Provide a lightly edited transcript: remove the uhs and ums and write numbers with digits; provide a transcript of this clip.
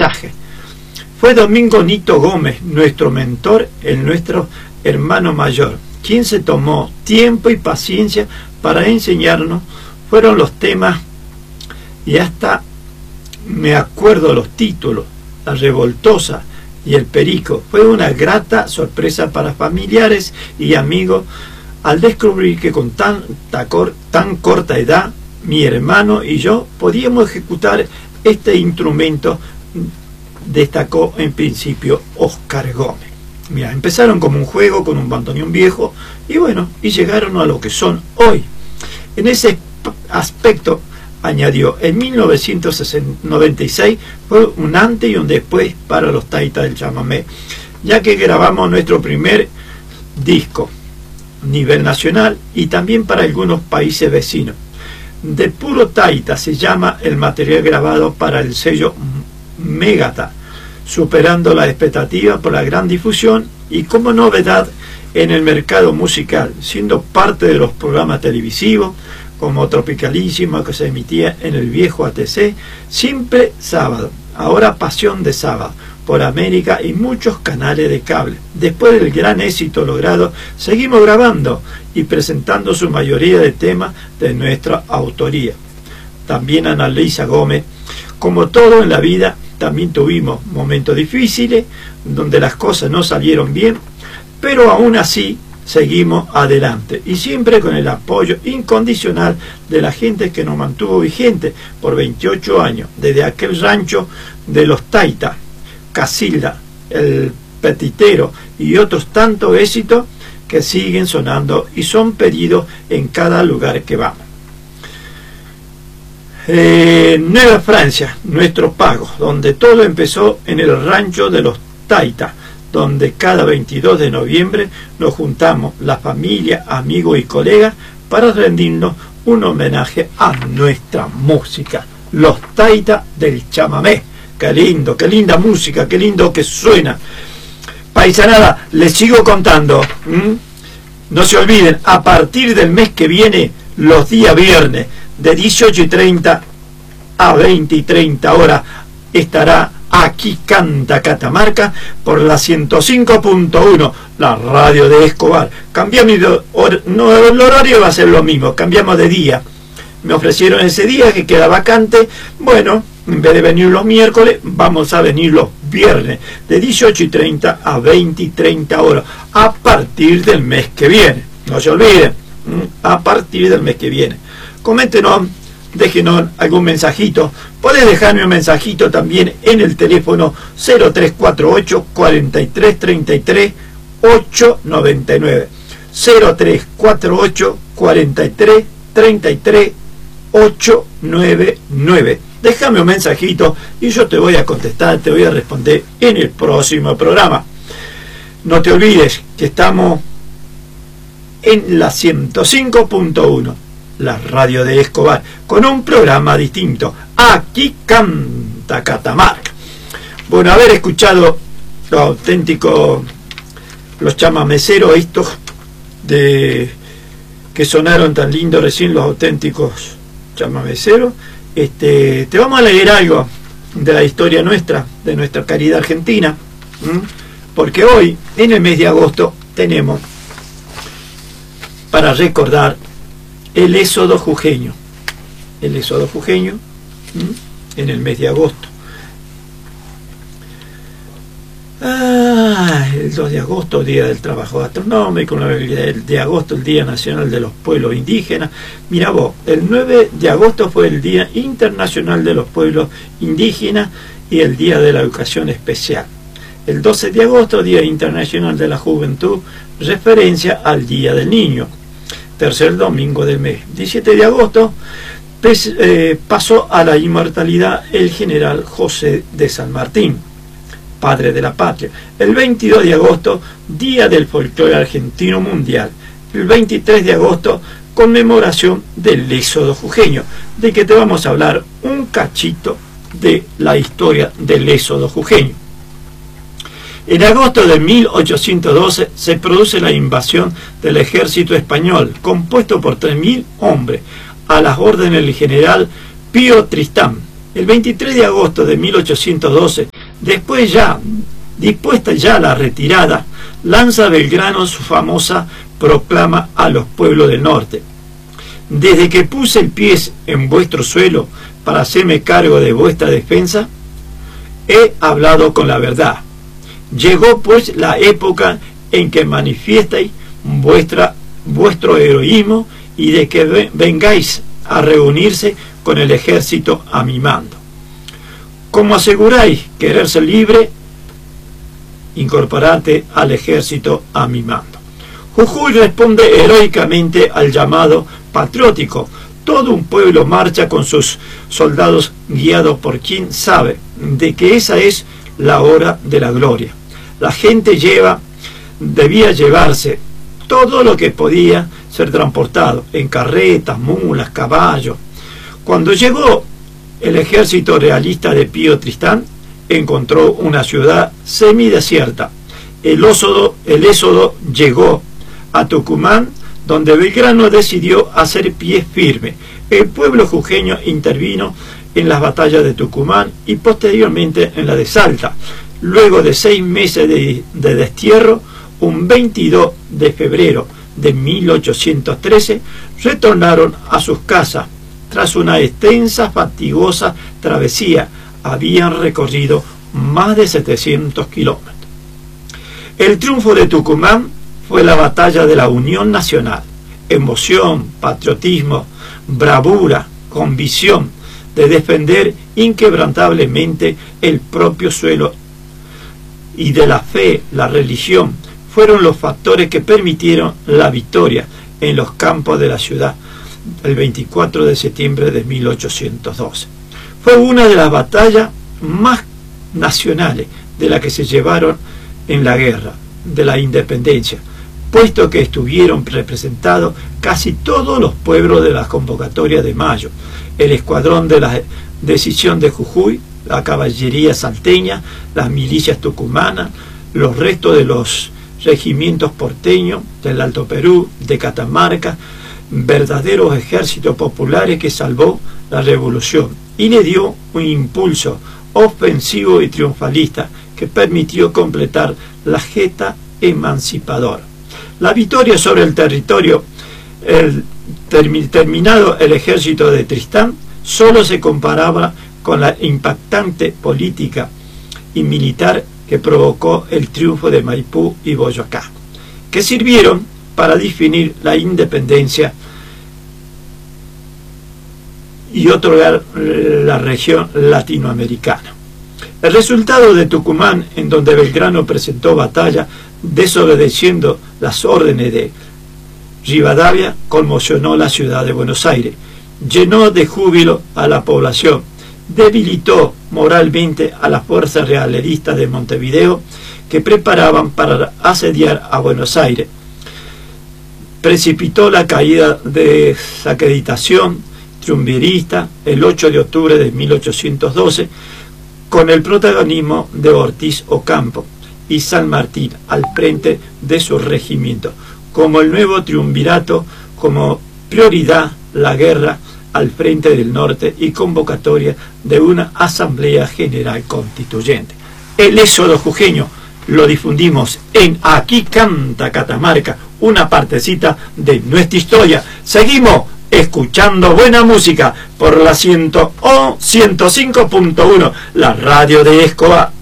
aprendizaje. Fue Domingo Nito Gómez, nuestro mentor, nuestro hermano mayor, quien se tomó tiempo y paciencia para enseñarnos. Fueron los temas, y hasta me acuerdo los títulos: La Revoltosa y El Perico. Fue una grata sorpresa para familiares y amigos al descubrir que con tan corta edad mi hermano y yo podíamos ejecutar este instrumento, destacó en principio Oscar Gómez. Mira, empezaron como un juego con un bandoneón viejo y bueno, y llegaron a lo que son hoy. En ese aspecto, añadió, en 1996 fue un antes y un después para los taitas del chamamé, ya que grabamos nuestro primer disco a nivel nacional y también para algunos países vecinos. De puro taita se llama el material grabado para el sello Megata, superando las expectativas por la gran difusión y como novedad en el mercado musical, siendo parte de los programas televisivos como Tropicalísimo, que se emitía en el viejo ATC, siempre sábado, ahora Pasión de Sábado, por América y muchos canales de cable. Después del gran éxito logrado, seguimos grabando y presentando su mayoría de temas de nuestra autoría. También Ana Luisa Gómez, como todo en la vida, también tuvimos momentos difíciles, donde las cosas no salieron bien, pero aún así seguimos adelante, y siempre con el apoyo incondicional de la gente que nos mantuvo vigente por 28 años, desde aquel rancho de los Taitas, Casilda, el Petitero y otros tantos éxitos que siguen sonando y son pedidos en cada lugar que vamos. Nueva Francia, nuestro pago, donde todo empezó en el rancho de los Taitas, donde cada 22 de noviembre nos juntamos la familia, amigos y colegas para rendirnos un homenaje a nuestra música, los Taitas del chamamé. Qué lindo, qué linda música, qué lindo que suena. Paisanada, les sigo contando. No se olviden, a partir del mes que viene, los días viernes, de 18:30 a 20:30 horas, estará Aquí Canta Catamarca por la 105.1, la radio de Escobar. Cambiamos no, el horario va a ser lo mismo, cambiamos de día. Me ofrecieron ese día que queda vacante. Bueno, en vez de venir los miércoles, vamos a venir los viernes, de 18:30 a 20:30 horas, a partir del mes que viene. No se olviden, a partir del mes que viene. Coméntenos, déjenos algún mensajito. Podés dejarme un mensajito también en el teléfono 0348 43 33 899. 0348 43 33 899. Déjame un mensajito y yo te voy a contestar, te voy a responder en el próximo programa. No te olvides que estamos en la 105.1, la radio de Escobar, con un programa distinto. Aquí Canta Catamarca. Bueno, haber escuchado los auténticos, los chamameceros estos que sonaron tan lindos recién, los auténticos chamameceros. Te vamos a leer algo de la historia nuestra, de nuestra querida Argentina, porque hoy, en el mes de agosto, tenemos para recordar el éxodo jujeño. El éxodo jujeño en el mes de agosto. El 2 de agosto, Día del Trabajo Gastronómico, el de agosto, el Día Nacional de los Pueblos Indígenas. Mira vos, el 9 de agosto fue el Día Internacional de los Pueblos Indígenas y el Día de la Educación Especial. El 12 de agosto, Día Internacional de la Juventud, referencia al Día del Niño, tercer domingo del mes. 17 de agosto pasó a la inmortalidad el general José de San Martín, padre de la patria. El 22 de agosto, Día del Folclore Argentino Mundial. El 23 de agosto, conmemoración del éxodo jujeño, de que te vamos a hablar un cachito de la historia del éxodo jujeño. En agosto de 1812 se produce la invasión del ejército español, compuesto por 3.000 hombres, a las órdenes del general Pío Tristán, El 23 de agosto de 1812, dispuesta ya la retirada, lanza Belgrano su famosa proclama a los pueblos del norte. Desde que puse el pie en vuestro suelo para hacerme cargo de vuestra defensa, he hablado con la verdad. Llegó pues la época en que manifiestáis vuestro heroísmo y de que vengáis a reunirse con el ejército a mi mando. Como aseguráis querer ser libre, incorporate al ejército a mi mando. Jujuy responde heroicamente al llamado patriótico. Todo un pueblo marcha con sus soldados guiados por quien sabe de que esa es la hora de la gloria. La gente debía llevarse todo lo que podía ser transportado en carretas, mulas, caballos. Cuando llegó el ejército realista de Pío Tristán, encontró una ciudad semidesierta. El éxodo llegó a Tucumán, donde Belgrano decidió hacer pie firme. El pueblo jujeño intervino en las batallas de Tucumán y posteriormente en la de Salta. Luego de 6 meses de destierro, un 22 de febrero de 1813, retornaron a sus casas. Tras una extensa, fatigosa travesía, habían recorrido más de 700 kilómetros. El triunfo de Tucumán fue la batalla de la Unión Nacional. Emoción, patriotismo, bravura, convicción de defender inquebrantablemente el propio suelo y de la fe, la religión, fueron los factores que permitieron la victoria en los campos de la ciudad el 24 de septiembre de 1812. Fue una de las batallas más nacionales de las que se llevaron en la guerra de la independencia, puesto que estuvieron representados casi todos los pueblos de la convocatoria de mayo, el escuadrón de la decisión de Jujuy, la caballería salteña, las milicias tucumanas, los restos de los regimientos porteños del Alto Perú, de Catamarca, verdaderos ejércitos populares que salvó la revolución y le dio un impulso ofensivo y triunfalista que permitió completar la gesta emancipadora. La victoria sobre el territorio, terminado el ejército de Tristán, solo se comparaba con la impactante política y militar que provocó el triunfo de Maipú y Boyacá, que sirvieron para definir la independencia y otorgar la región latinoamericana. El resultado de Tucumán, en donde Belgrano presentó batalla desobedeciendo las órdenes de Rivadavia, conmocionó la ciudad de Buenos Aires, llenó de júbilo a la población, debilitó moralmente a las fuerzas realeristas de Montevideo que preparaban para asediar a Buenos Aires, precipitó la caída de esa acreditación triunvirista el 8 de octubre de 1812 con el protagonismo de Ortiz Ocampo y San Martín al frente de su regimiento, como el nuevo triunvirato, como prioridad la guerra al frente del norte y convocatoria de una asamblea general constituyente. El éxodo jujeño lo difundimos en Aquí Canta Catamarca, una partecita de nuestra historia. Seguimos escuchando buena música por la 105.1, la radio de Escobar.